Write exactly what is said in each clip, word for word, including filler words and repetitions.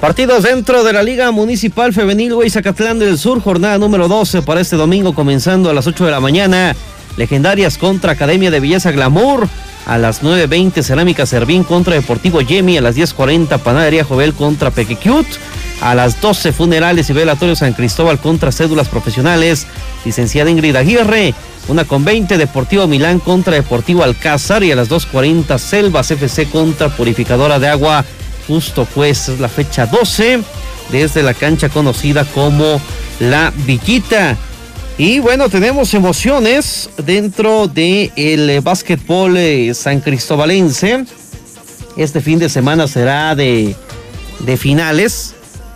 Partidos dentro de la Liga Municipal Femenil Huizacatlán del Sur, jornada número doce para este domingo, comenzando a las ocho de la mañana. Legendarias contra Academia de Belleza Glamour. A las nueve veinte, Cerámica Servín contra Deportivo Yemi. A las diez cuarenta, Panadería Jovel contra Pequequiut. A las doce, Funerales y Velatorio San Cristóbal contra Cédulas Profesionales. Licenciada Ingrid Aguirre. Una con veinte, Deportivo Milán contra Deportivo Alcázar. Y a las dos cuarenta, Selvas F C contra Purificadora de Agua Justo Juez. Es la fecha doce desde la cancha conocida como La Villita. Y bueno, tenemos emociones dentro del de básquetbol eh, san cristobalense. Este fin de semana será de, de finales.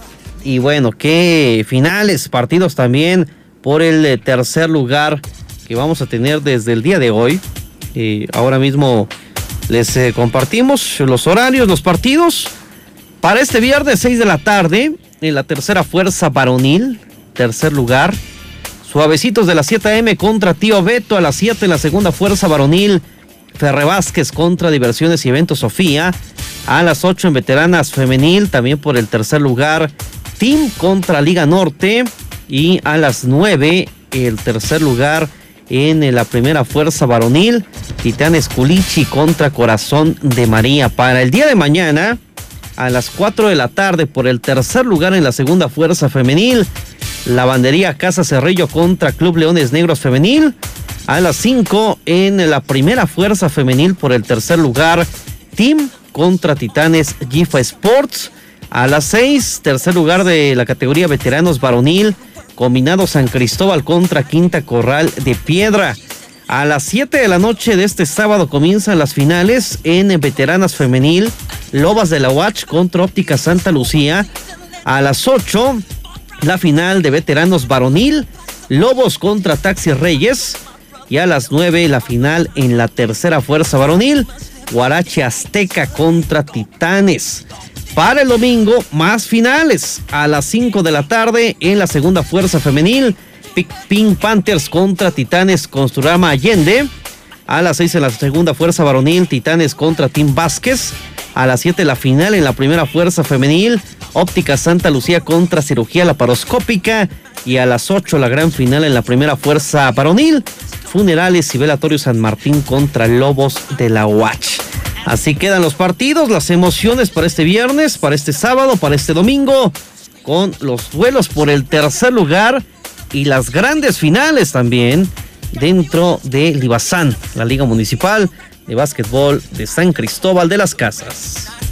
Y bueno, qué finales, partidos también por el eh, tercer lugar que vamos a tener desde el día de hoy. Eh, ahora mismo les eh, compartimos los horarios, los partidos. Para este viernes, seis de la tarde, en la tercera fuerza varonil, tercer lugar. Suavecitos de las siete a eme contra Tío Beto. A las siete en la segunda fuerza varonil, Ferre Vázquez contra Diversiones y Eventos Sofía. A las ocho en veteranas femenil, también por el tercer lugar, Team contra Liga Norte. Y a las nueve, el tercer lugar en la primera fuerza varonil, Titanes Culichi contra Corazón de María. Para el día de mañana, a las cuatro de la tarde, por el tercer lugar en la segunda fuerza femenil, Lavandería Casa Cerrillo contra Club Leones Negros Femenil. A las cinco en la primera fuerza femenil, por el tercer lugar, Team contra Titanes Gifa Sports. A las seis, tercer lugar de la categoría veteranos varonil, Combinado San Cristóbal contra Quinta Corral de Piedra. A las siete de la noche de este sábado comienzan las finales en veteranas femenil, Lobas de la Huach contra Óptica Santa Lucía. A las ocho, la final de veteranos varonil, Lobos contra Taxi Reyes. Y a las nueve, la final en la tercera fuerza varonil, Guarache Azteca contra Titanes. Para el domingo, más finales. A las cinco de la tarde, en la segunda fuerza femenil, Pink Panthers contra Titanes Construrama Allende. A las seis en la segunda fuerza varonil, Titanes contra Team Vázquez. A las siete la final en la primera fuerza femenil, Óptica Santa Lucía contra Cirugía Laparoscópica. Y a las ocho la gran final en la primera fuerza varonil, Funerales y Velatorio San Martín contra Lobos de la Huach. Así quedan los partidos, las emociones para este viernes, para este sábado, para este domingo, con los duelos por el tercer lugar y las grandes finales también dentro de Libazán, la Liga Municipal de Básquetbol de San Cristóbal de las Casas.